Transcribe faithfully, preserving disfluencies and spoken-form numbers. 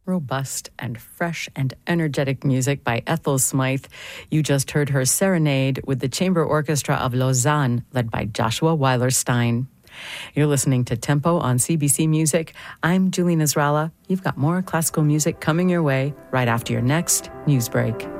Robust and fresh and energetic music by Ethel Smythe. You just heard her serenade with the Chamber Orchestra of Lausanne, led by Joshua Weilerstein. You're listening to Tempo on C B C Music. I'm Julie Nasrallah. You've got more classical music coming your way right after your next news break.